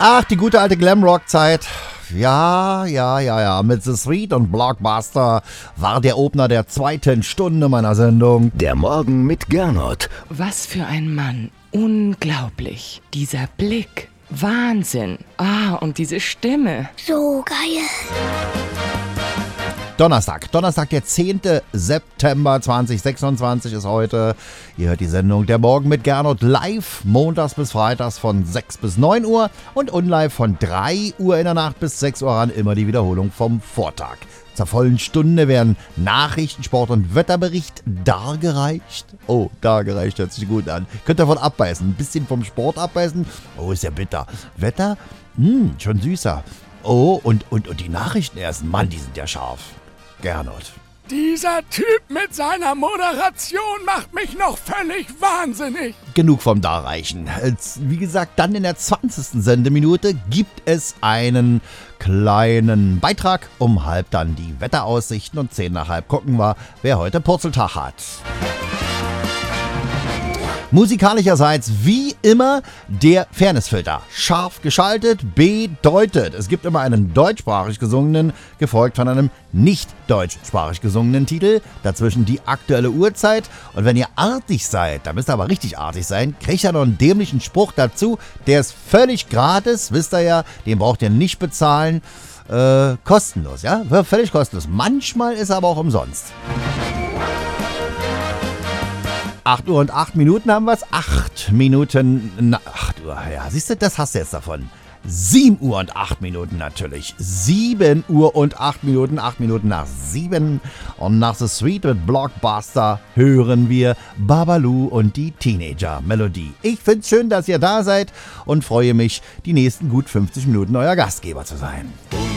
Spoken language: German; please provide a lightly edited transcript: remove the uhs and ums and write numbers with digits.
Ach, die gute alte Glamrock-Zeit. Ja. Mit The Street und Blockbuster war der Opener der 2. Stunde meiner Sendung. Der Morgen mit Gernot. Was für ein Mann. Unglaublich. Dieser Blick. Wahnsinn. Und diese Stimme. So geil. Donnerstag, der 10. September 2026 ist heute. Ihr hört die Sendung Der Morgen mit Gernot live, montags bis freitags von 6 bis 9 Uhr und unlive von 3 Uhr in der Nacht bis 6 Uhr an, immer die Wiederholung vom Vortag. Zur vollen Stunde werden Nachrichten, Sport und Wetterbericht dargereicht. Oh, dargereicht hört sich gut an. Könnt ihr davon abbeißen, ein bisschen vom Sport abbeißen. Oh, ist ja bitter. Wetter? Schon süßer. Oh, und die Nachrichten erst. Mann, die sind ja scharf. Gernot. Dieser Typ mit seiner Moderation macht mich noch völlig wahnsinnig. Genug vom Darreichen. Wie gesagt, dann in der 20. Sendeminute gibt es einen kleinen Beitrag. Um halb dann die Wetteraussichten und 10 nach halb gucken wir, wer heute Purzeltag hat. Musikalischerseits wie immer der Fairnessfilter. Scharf geschaltet bedeutet, es gibt immer einen deutschsprachig gesungenen, gefolgt von einem nicht deutschsprachig gesungenen Titel. Dazwischen die aktuelle Uhrzeit. Und wenn ihr artig seid, da müsst ihr aber richtig artig sein, kriegt ihr noch einen dämlichen Spruch dazu. Der ist völlig gratis, wisst ihr ja, den braucht ihr nicht bezahlen. Kostenlos, ja? Völlig kostenlos. Manchmal ist er aber auch umsonst. 8 Uhr und 8 Minuten haben wir es. 8 Minuten, 8 Uhr, ja, siehst du, das hast du jetzt davon. 7 Uhr und 8 Minuten natürlich. 7 Uhr und 8 Minuten, 8 Minuten nach 7. Und nach The Street mit Blockbuster hören wir Babalu und die Teenager-Melodie. Ich find's schön, dass ihr da seid und freue mich, die nächsten gut 50 Minuten euer Gastgeber zu sein.